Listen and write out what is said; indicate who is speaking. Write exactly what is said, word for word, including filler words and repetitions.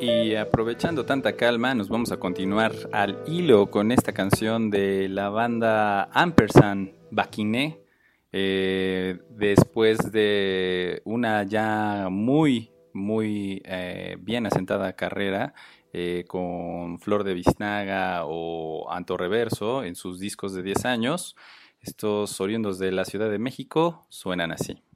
Speaker 1: Y aprovechando tanta calma, nos vamos a continuar al hilo con esta canción de la banda Ampersand Baquiné. Eh, después de una ya muy, muy eh, bien asentada carrera eh, con Flor de Biznaga o Anto Reverso en sus discos de diez años, estos oriundos de la Ciudad de México suenan así.